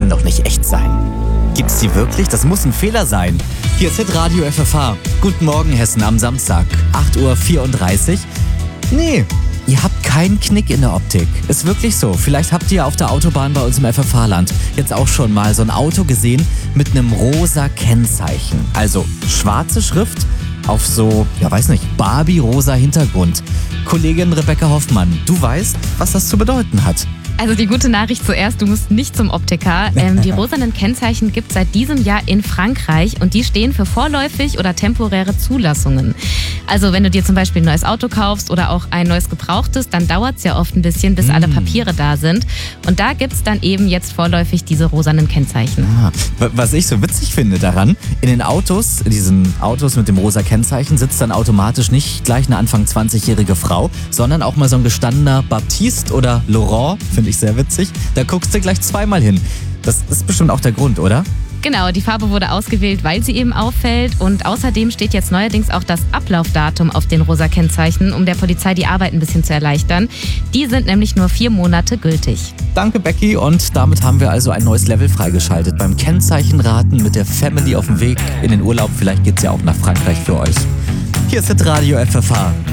kann doch nicht echt sein. Gibt's die wirklich? Das muss ein Fehler sein. Hier ist Hitradio FFH. Guten Morgen Hessen am Samstag, 8:34 Uhr. Nee, ihr habt keinen Knick in der Optik. Ist wirklich so. Vielleicht habt ihr auf der Autobahn bei uns im FFH-Land jetzt auch schon mal so ein Auto gesehen mit einem rosa Kennzeichen. Also schwarze Schrift auf so, Barbie-rosa Hintergrund. Kollegin Rebecca Hoffmann, du weißt, was das zu bedeuten hat. Also die gute Nachricht zuerst, du musst nicht zum Optiker. Die rosanen Kennzeichen gibt es seit diesem Jahr in Frankreich und die stehen für vorläufig oder temporäre Zulassungen. Also wenn du dir zum Beispiel ein neues Auto kaufst oder auch ein neues Gebrauchtes, dann dauert es ja oft ein bisschen, bis alle Papiere da sind. Und da gibt es dann eben jetzt vorläufig diese rosanen Kennzeichen. Was ich so witzig finde daran, in den Autos, diesen Autos mit dem rosa Kennzeichen, sitzt dann automatisch nicht gleich eine Anfang 20-jährige Frau, sondern auch mal so ein gestandener Baptiste oder Laurent, finde ich sehr witzig. Da guckst du gleich zweimal hin. Das ist bestimmt auch der Grund, oder? Genau, die Farbe wurde ausgewählt, weil sie eben auffällt. Und außerdem steht jetzt neuerdings auch das Ablaufdatum auf den rosa Kennzeichen, um der Polizei die Arbeit ein bisschen zu erleichtern. Die sind nämlich nur 4 Monate gültig. Danke, Becky. Und damit haben wir also ein neues Level freigeschaltet. Beim Kennzeichenraten mit der Family auf dem Weg in den Urlaub. Vielleicht geht's ja auch nach Frankreich für euch. Hier ist Hitradio FFH.